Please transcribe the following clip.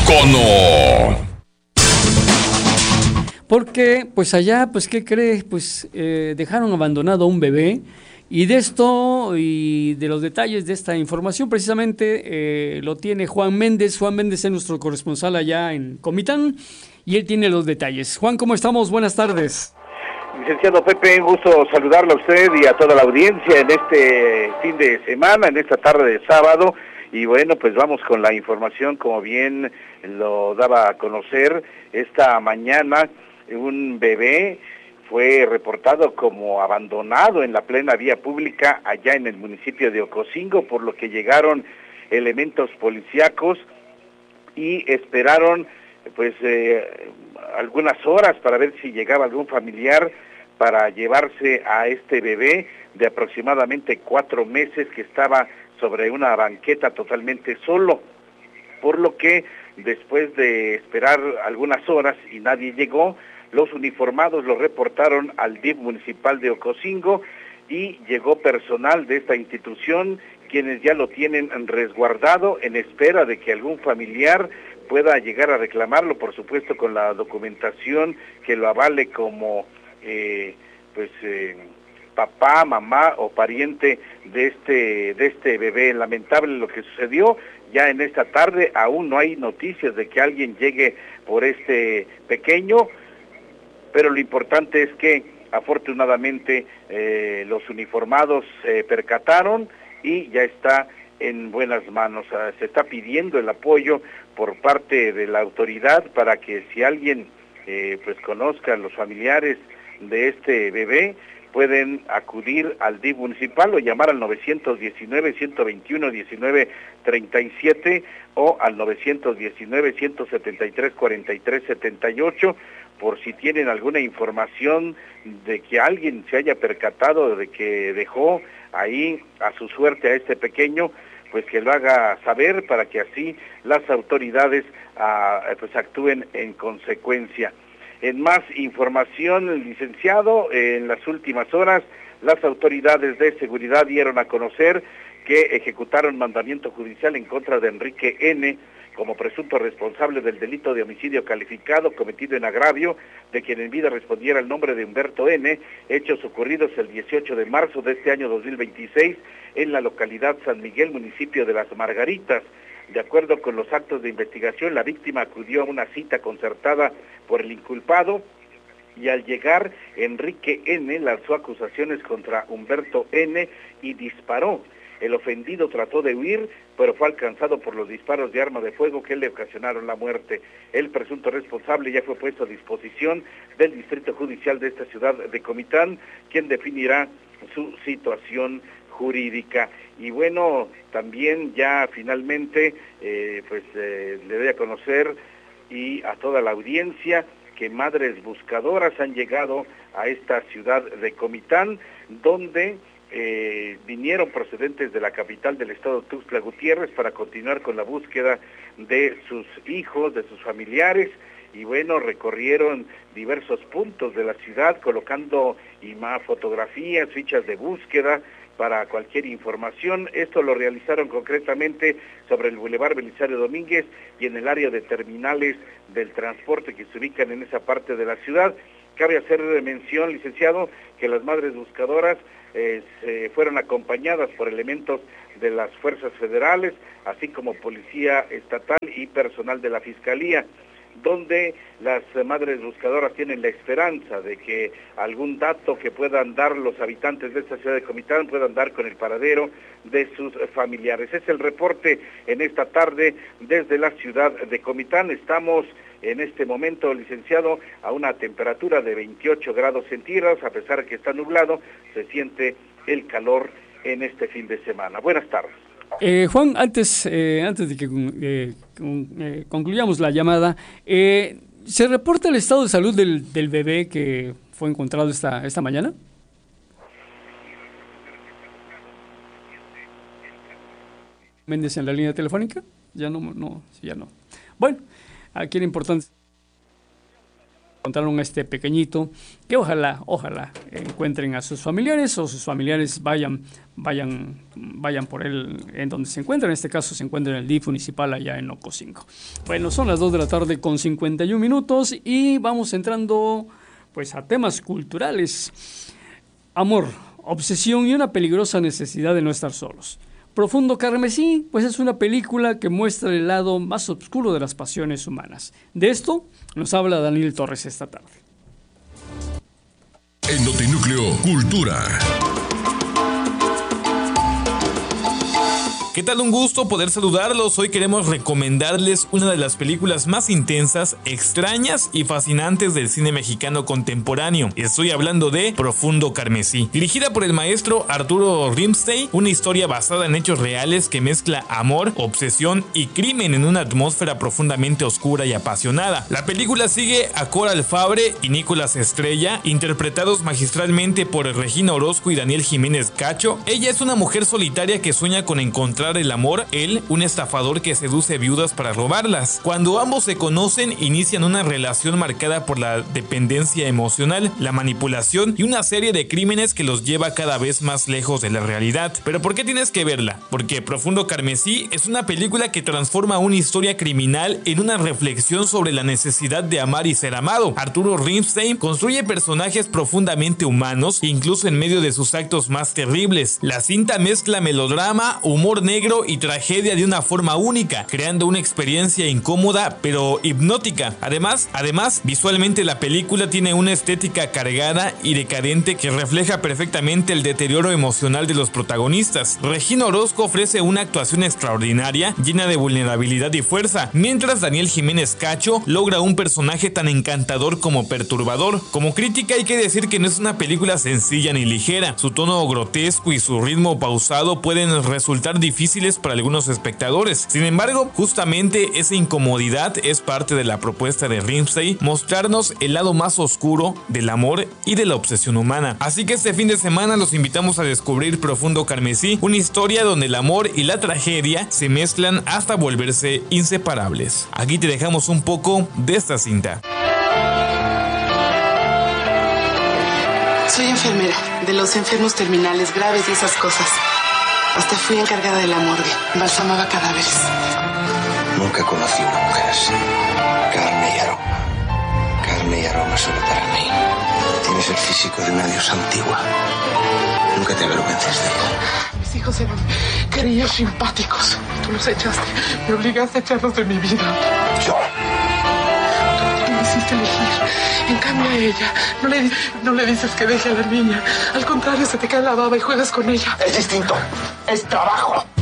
Icono. Porque, pues allá, pues, ¿qué cree? Pues dejaron abandonado a un bebé. Y de esto y de los detalles de esta información, precisamente lo tiene Juan Méndez. Juan Méndez es nuestro corresponsal allá en Comitán y él tiene los detalles. Juan, ¿cómo estamos? Buenas tardes. Licenciado Pepe, un gusto saludarlo a usted y a toda la audiencia en este fin de semana, en esta tarde de sábado. Y bueno, pues vamos con la información, como bien lo daba a conocer esta mañana. Un bebé fue reportado como abandonado en la plena vía pública allá en el municipio de Ocosingo, por lo que llegaron elementos policíacos y esperaron pues algunas horas para ver si llegaba algún familiar para llevarse a este bebé de aproximadamente 4 meses que estaba sobre una banqueta totalmente solo, por lo que después de esperar algunas horas y nadie llegó, los uniformados lo reportaron al DIF municipal de Ocosingo y llegó personal de esta institución, quienes ya lo tienen resguardado en espera de que algún familiar pueda llegar a reclamarlo, por supuesto con la documentación que lo avale como papá, mamá o pariente de este bebé. Lamentable lo que sucedió. Ya en esta tarde aún no hay noticias de que alguien llegue por este pequeño, pero lo importante es que afortunadamente los uniformados se percataron y ya está en buenas manos. Se está pidiendo el apoyo por parte de la autoridad para que si alguien pues conozca a los familiares de este bebé, pueden acudir al DIF municipal o llamar al 919-121-1937 o al 919-173-4378 por si tienen alguna información de que alguien se haya percatado de que dejó ahí a su suerte a este pequeño, pues que lo haga saber para que así las autoridades pues actúen en consecuencia. En más información, licenciado, en las últimas horas, las autoridades de seguridad dieron a conocer que ejecutaron mandamiento judicial en contra de Enrique N., como presunto responsable del delito de homicidio calificado cometido en agravio de quien en vida respondiera el nombre de Humberto N., hechos ocurridos el 18 de marzo de este año 2026 en la localidad San Miguel, municipio de Las Margaritas. De acuerdo con los actos de investigación, la víctima acudió a una cita concertada por el inculpado y al llegar, Enrique N. lanzó acusaciones contra Humberto N. y disparó. El ofendido trató de huir, pero fue alcanzado por los disparos de arma de fuego que le ocasionaron la muerte. El presunto responsable ya fue puesto a disposición del Distrito Judicial de esta ciudad de Comitán, quien definirá su situación jurídica. Y bueno, también ya finalmente le doy a conocer y a toda la audiencia que madres buscadoras han llegado a esta ciudad de Comitán, donde vinieron procedentes de la capital del estado Tuxtla Gutiérrez para continuar con la búsqueda de sus hijos, de sus familiares, y bueno, recorrieron diversos puntos de la ciudad colocando fotografías, fichas de búsqueda para cualquier información. Esto lo realizaron concretamente sobre el Boulevard Belisario Domínguez y en el área de terminales del transporte que se ubican en esa parte de la ciudad. Cabe hacer mención, licenciado, que las madres buscadoras fueron acompañadas por elementos de las fuerzas federales, así como policía estatal y personal de la Fiscalía, donde las madres buscadoras tienen la esperanza de que algún dato que puedan dar los habitantes de esta ciudad de Comitán puedan dar con el paradero de sus familiares. Es el reporte en esta tarde desde la ciudad de Comitán. Estamos en este momento, licenciado, a una temperatura de 28 grados centígrados, a pesar de que está nublado, se siente el calor en este fin de semana. Buenas tardes. Juan, antes de que concluyamos la llamada, ¿se reporta el estado de salud del bebé que fue encontrado esta mañana? Méndez en la línea telefónica, ya no. Bueno, aquí era importante. encontraron a este pequeñito, que ojalá encuentren a sus familiares o sus familiares vayan por él en donde se encuentra. En este caso se encuentra en el DIF municipal allá en Ocosingo. Bueno, son las 2 de la tarde con 51 minutos y vamos entrando pues a temas culturales. Amor, obsesión y una peligrosa necesidad de no estar solos. Profundo Carmesí, pues es una película que muestra el lado más oscuro de las pasiones humanas. De esto nos habla Daniel Torres esta tarde. En Notinúcleo Cultura. ¿Qué tal? Un gusto poder saludarlos. Hoy queremos recomendarles una de las películas más intensas, extrañas y fascinantes del cine mexicano contemporáneo. Estoy hablando de Profundo Carmesí. Dirigida por el maestro Arturo Ripstein, una historia basada en hechos reales que mezcla amor, obsesión y crimen en una atmósfera profundamente oscura y apasionada. La película sigue a Coral Fabre y Nicolás Estrella, interpretados magistralmente por Regina Orozco y Daniel Jiménez Cacho. Ella es una mujer solitaria que sueña con encontrar el amor, él, un estafador que seduce viudas para robarlas. Cuando ambos se conocen, inician una relación marcada por la dependencia emocional, la manipulación y una serie de crímenes que los lleva cada vez más lejos de la realidad. ¿Pero por qué tienes que verla? Porque Profundo Carmesí es una película que transforma una historia criminal en una reflexión sobre la necesidad de amar y ser amado. Arturo Ripstein construye personajes profundamente humanos, incluso en medio de sus actos más terribles. La cinta mezcla melodrama, humor negro y tragedia de una forma única, creando una experiencia incómoda pero hipnótica. Además, visualmente la película tiene una estética cargada y decadente que refleja perfectamente el deterioro emocional de los protagonistas. Regina Orozco ofrece una actuación extraordinaria, llena de vulnerabilidad y fuerza, mientras Daniel Jiménez Cacho logra un personaje tan encantador como perturbador. Como crítica hay que decir que no es una película sencilla ni ligera. Su tono grotesco y su ritmo pausado pueden resultar difíciles para algunos espectadores. Sin embargo, justamente esa incomodidad es parte de la propuesta de Ripstein, mostrarnos el lado más oscuro del amor y de la obsesión humana. Así que este fin de semana los invitamos a descubrir Profundo Carmesí, una historia donde el amor y la tragedia se mezclan hasta volverse inseparables. Aquí te dejamos un poco de esta cinta. Soy enfermera de los enfermos terminales graves y esas cosas. Hasta fui encargada de la morgue. Embalsamaba cadáveres. Nunca conocí una mujer así. Carne y aroma. Carne y aroma solo para mí. Tienes el físico de una diosa antigua. Nunca te avergüences de ella. Mis hijos eran queridos simpáticos. Tú los echaste. Me obligaste a echarlos de mi vida. Yo. Tú me hiciste elegir. En cambio a ella, no le dices que deje a la niña. Al contrario, se te cae la baba y juegas con ella. Es distinto. Es trabajo.